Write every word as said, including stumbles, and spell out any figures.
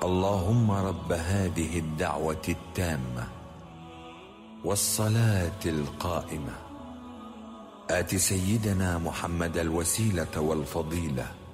اللهم رب هذه الدعوة التامة والصلاة القائمة آت سيدنا محمد الوسيلة والفضيلة